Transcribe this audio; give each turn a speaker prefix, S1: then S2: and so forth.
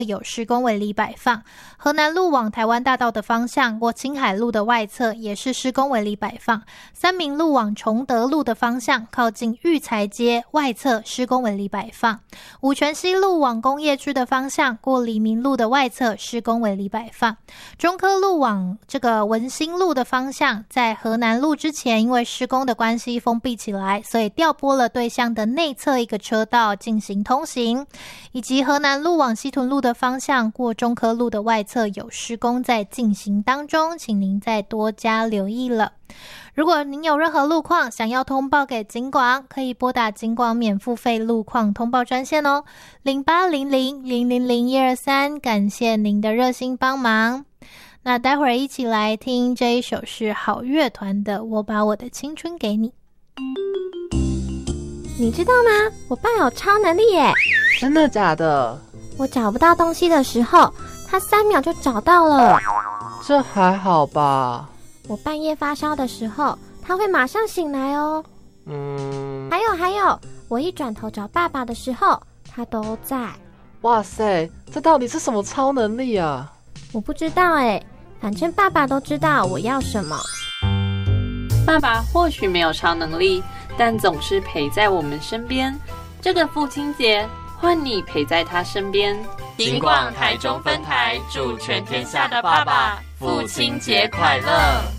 S1: 有10公为里摆放，河南路往台湾大道的方向过青海路的外侧也是10公为里摆放，三民路往崇德路的方向靠近育才街外侧10公为里摆放，五权西路往工业区的方向过黎明路的外侧10公为里摆放，中科路往这个文心路的方向在河南路之前因为施工的关系封闭起来，所以调拨了对向的内侧一个车道进行通行，以及河南路往西屯路的方向过中科路的外侧有施工在进行当中，请您再多加留意了。如果您有任何路况想要通报给警广，可以拨打警广免付费路况通报专线哦，0800000123，感谢您的热心帮忙。那待会儿一起来听这一首是好乐团的《我把我的青春给你》。
S2: 你知道吗？我爸有超能力耶！
S3: 真的假的？
S2: 我找不到东西的时候，他3秒就找到了。
S3: 这还好吧？
S2: 我半夜发烧的时候，他会马上醒来哦。还有，我一转头找爸爸的时候，他都在。
S3: 哇塞，这到底是什么超能力啊？
S2: 我不知道耶，反正爸爸都知道我要什么。
S4: 爸爸或许没有超能力，但总是陪在我们身边。这个父亲节，换你陪在他身边。
S5: 警广台中分台祝全天下的爸爸父亲节快乐。